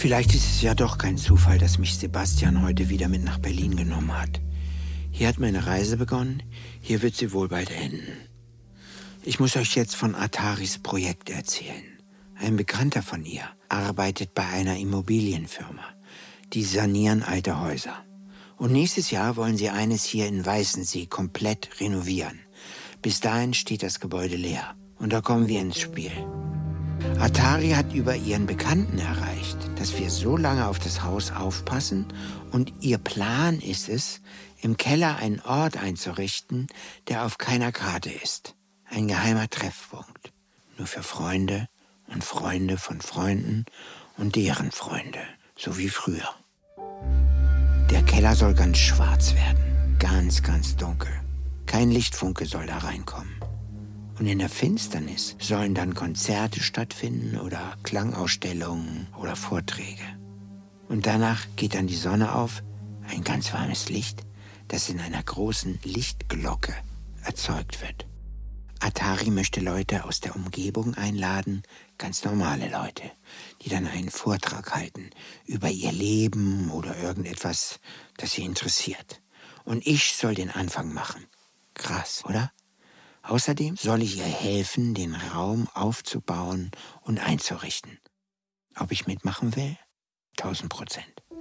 Vielleicht ist es ja doch kein Zufall, dass mich Sebastian heute wieder mit nach Berlin genommen hat. Hier hat meine Reise begonnen, hier wird sie wohl bald enden. Ich muss euch jetzt von Ataris Projekt erzählen. Ein Bekannter von ihr arbeitet bei einer Immobilienfirma. Die sanieren alte Häuser. Und nächstes Jahr wollen sie eines hier in Weißensee komplett renovieren. Bis dahin steht das Gebäude leer. Und da kommen wir ins Spiel. Atari hat über ihren Bekannten erreicht, dass wir so lange auf das Haus aufpassen und ihr Plan ist es, im Keller einen Ort einzurichten, der auf keiner Karte ist. Ein geheimer Treffpunkt. Nur für Freunde und Freunde von Freunden und deren Freunde. So wie früher. Der Keller soll ganz schwarz werden. Ganz, ganz dunkel. Kein Lichtfunke soll da reinkommen. Und in der Finsternis sollen dann Konzerte stattfinden oder Klangausstellungen oder Vorträge. Und danach geht dann die Sonne auf, ein ganz warmes Licht, das in einer großen Lichtglocke erzeugt wird. Atari möchte Leute aus der Umgebung einladen, ganz normale Leute, die dann einen Vortrag halten über ihr Leben oder irgendetwas, das sie interessiert. Und ich soll den Anfang machen. Krass, oder? Außerdem soll ich ihr helfen, den Raum aufzubauen und einzurichten. Ob ich mitmachen will? 1000%.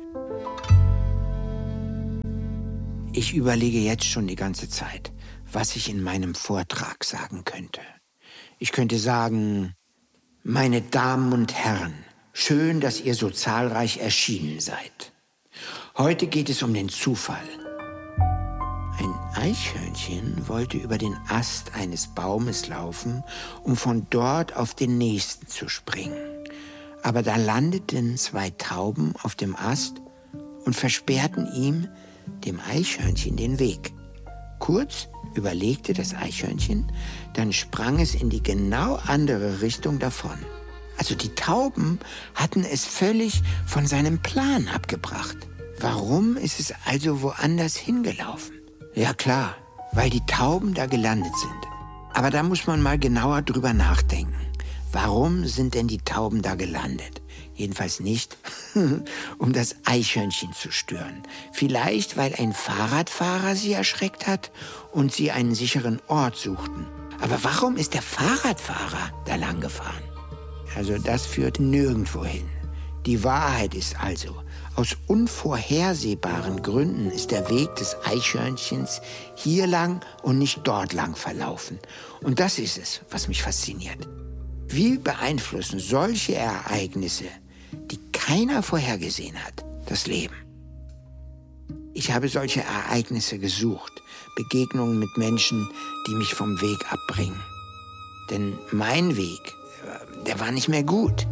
Ich überlege jetzt schon die ganze Zeit, was ich in meinem Vortrag sagen könnte. Ich könnte sagen: Meine Damen und Herren, schön, dass ihr so zahlreich erschienen seid. Heute geht es um den Zufall. Ein Eichhörnchen wollte über den Ast eines Baumes laufen, um von dort auf den nächsten zu springen. Aber da landeten 2 Tauben auf dem Ast und versperrten ihm, dem Eichhörnchen, den Weg. Kurz überlegte das Eichhörnchen, dann sprang es in die genau andere Richtung davon. Also die Tauben hatten es völlig von seinem Plan abgebracht. Warum ist es also woanders hingelaufen? Ja klar, weil die Tauben da gelandet sind. Aber da muss man mal genauer drüber nachdenken. Warum sind denn die Tauben da gelandet? Jedenfalls nicht, um das Eichhörnchen zu stören. Vielleicht, weil ein Fahrradfahrer sie erschreckt hat und sie einen sicheren Ort suchten. Aber warum ist der Fahrradfahrer da lang gefahren? Also das führt nirgendwo hin. Die Wahrheit ist also, aus unvorhersehbaren Gründen ist der Weg des Eichhörnchens hier lang und nicht dort lang verlaufen. Und das ist es, was mich fasziniert. Wie beeinflussen solche Ereignisse, die keiner vorhergesehen hat, das Leben? Ich habe solche Ereignisse gesucht, Begegnungen mit Menschen, die mich vom Weg abbringen. Denn mein Weg, der war nicht mehr gut.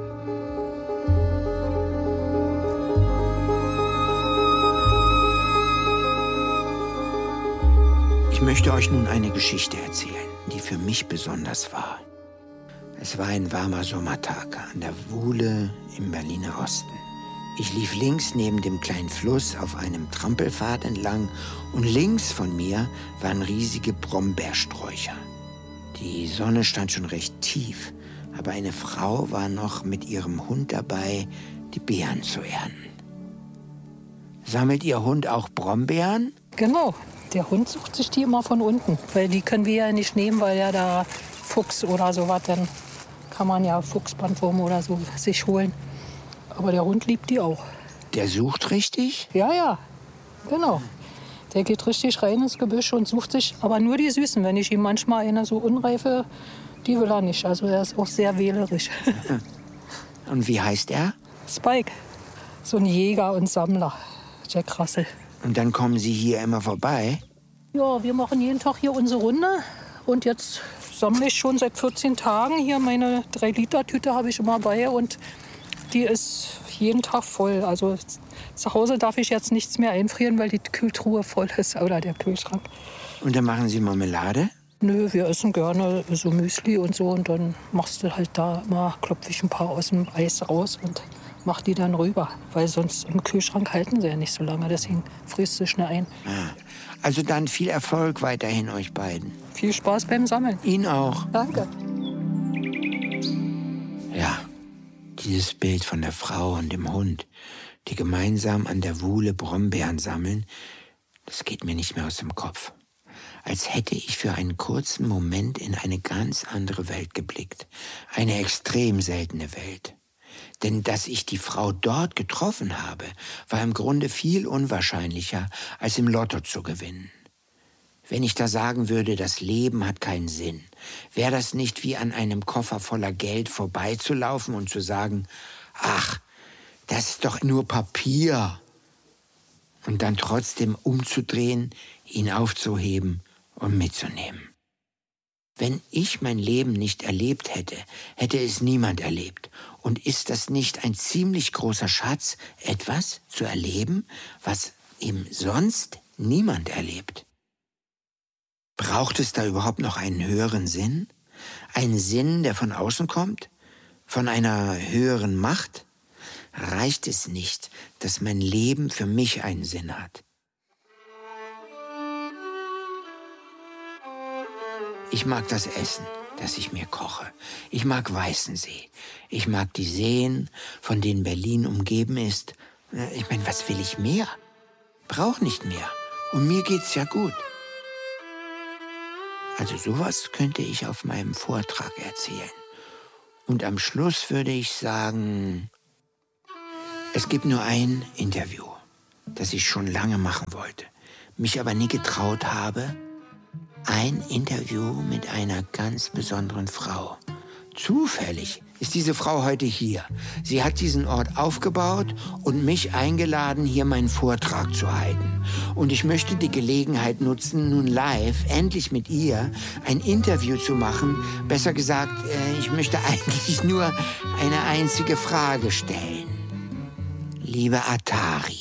Ich möchte euch nun eine Geschichte erzählen, die für mich besonders war. Es war ein warmer Sommertag an der Wuhle im Berliner Osten. Ich lief links neben dem kleinen Fluss auf einem Trampelpfad entlang und links von mir waren riesige Brombeersträucher. Die Sonne stand schon recht tief, aber eine Frau war noch mit ihrem Hund dabei, die Beeren zu ernten. Sammelt Ihr Hund auch Brombeeren? Genau. Der Hund sucht sich die immer von unten, weil die können wir ja nicht nehmen, weil ja da Fuchs oder sowas, dann kann man ja Fuchsbandwurm oder so sich holen. Aber der Hund liebt die auch. Der sucht richtig? Ja, genau. Der geht richtig rein ins Gebüsch und sucht sich, aber nur die Süßen. Wenn ich ihm manchmal eine so unreife, die will er nicht. Also er ist auch sehr wählerisch. Und wie heißt er? Spike, so ein Jäger und Sammler, Jack Russell. Und dann kommen Sie hier immer vorbei? Ja, wir machen jeden Tag hier unsere Runde. Und jetzt sammle ich schon seit 14 Tagen. Hier meine 3-Liter-Tüte habe ich immer bei. Und die ist jeden Tag voll. Also zu Hause darf ich jetzt nichts mehr einfrieren, weil die Kühltruhe voll ist. Oder der Kühlschrank. Und dann machen Sie Marmelade? Nö, wir essen gerne so Müsli und so. Und dann machst du halt da immer, klopfe ich ein paar aus dem Eis raus und mach die dann rüber. Weil sonst im Kühlschrank halten sie ja nicht so lange. Deswegen frisst du schnell ein. Ah, also dann viel Erfolg weiterhin euch beiden. Viel Spaß beim Sammeln. Ihnen auch. Danke. Ja, die dieses Bild von der Frau und dem Hund, die gemeinsam an der Wuhle Brombeeren sammeln, das geht mir nicht mehr aus dem Kopf. Als hätte ich für einen kurzen Moment in eine ganz andere Welt geblickt. Eine extrem seltene Welt. Denn dass ich die Frau dort getroffen habe, war im Grunde viel unwahrscheinlicher, als im Lotto zu gewinnen. Wenn ich da sagen würde, das Leben hat keinen Sinn, wäre das nicht wie an einem Koffer voller Geld vorbeizulaufen und zu sagen, ach, das ist doch nur Papier. Und dann trotzdem umzudrehen, ihn aufzuheben und mitzunehmen. Wenn ich mein Leben nicht erlebt hätte, hätte es niemand erlebt. Und ist das nicht ein ziemlich großer Schatz, etwas zu erleben, was eben sonst niemand erlebt? Braucht es da überhaupt noch einen höheren Sinn? Einen Sinn, der von außen kommt? Von einer höheren Macht? Reicht es nicht, dass mein Leben für mich einen Sinn hat? Ich mag das Essen, das ich mir koche. Ich mag Weißensee. Ich mag die Seen, von denen Berlin umgeben ist. Ich meine, was will ich mehr? Brauch nicht mehr. Und mir geht's ja gut. Also sowas könnte ich auf meinem Vortrag erzählen. Und am Schluss würde ich sagen, es gibt nur ein Interview, das ich schon lange machen wollte, mich aber nie getraut habe. Ein Interview mit einer ganz besonderen Frau. Zufällig ist diese Frau heute hier. Sie hat diesen Ort aufgebaut und mich eingeladen, hier meinen Vortrag zu halten. Und ich möchte die Gelegenheit nutzen, nun live, endlich mit ihr, ein Interview zu machen. Besser gesagt, ich möchte eigentlich nur eine einzige Frage stellen. Liebe Atari.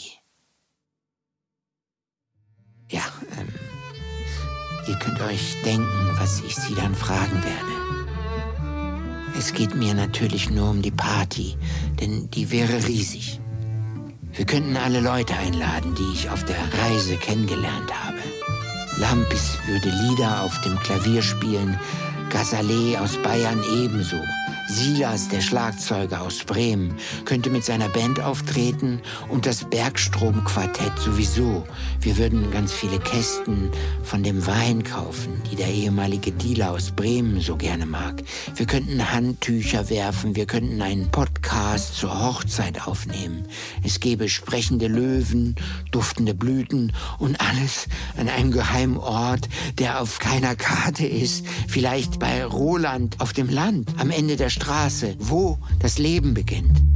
Ja, ihr könnt euch denken, was ich sie dann fragen werde. Es geht mir natürlich nur um die Party, denn die wäre riesig. Wir könnten alle Leute einladen, die ich auf der Reise kennengelernt habe. Lampis würde Lieder auf dem Klavier spielen, Gasalet aus Bayern ebenso. Silas, der Schlagzeuger aus Bremen, könnte mit seiner Band auftreten und das Bergstrom-Quartett sowieso. Wir würden ganz viele Kästen von dem Wein kaufen, die der ehemalige Dealer aus Bremen so gerne mag. Wir könnten Handtücher werfen, wir könnten einen Podcast zur Hochzeit aufnehmen. Es gäbe sprechende Löwen, duftende Blüten und alles an einem geheimen Ort, der auf keiner Karte ist. Vielleicht bei Roland auf dem Land, am Ende der Straße, wo das Leben beginnt.